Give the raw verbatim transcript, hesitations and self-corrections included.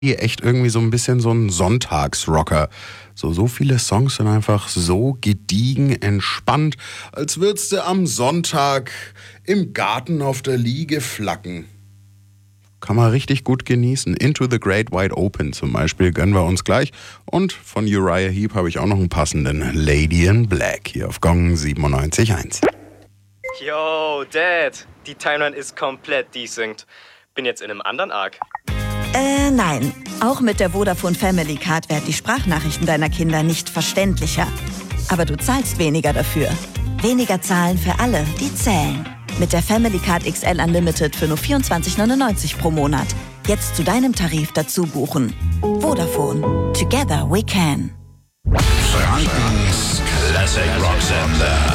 echt irgendwie so ein bisschen so ein Sonntagsrocker. So, so viele Songs sind einfach so gediegen, entspannt, als würdest du am Sonntag im Garten auf der Liege flacken. Kann man richtig gut genießen. Into the Great Wide Open zum Beispiel gönnen wir uns gleich. Und von Uriah Heep habe ich auch noch einen passenden, Lady in Black, hier auf Gong siebenundneunzig Komma eins. Yo, Dad, die Timeline ist komplett desynced. Bin jetzt in einem anderen Arc. Äh, nein. Auch mit der Vodafone Family Card werden die Sprachnachrichten deiner Kinder nicht verständlicher. Aber du zahlst weniger dafür. Weniger zahlen für alle, die zählen. Mit der Family Card X L Unlimited für nur vierundzwanzig neunundneunzig pro Monat. Jetzt zu deinem Tarif dazu buchen. Vodafone. Together we can. Frankens Classic Rock Sender.